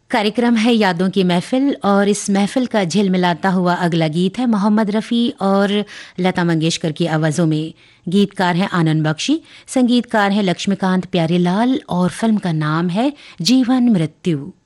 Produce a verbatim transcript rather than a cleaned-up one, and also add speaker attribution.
Speaker 1: कार्यक्रम है यादों की महफिल और इस महफिल का झिलमिलाता हुआ अगला गीत है मोहम्मद रफ़ी और लता मंगेशकर की आवाज़ों में। गीतकार हैं आनंद बख्शी, संगीतकार हैं लक्ष्मीकांत प्यारेलाल और फिल्म का नाम है जीवन मृत्यु।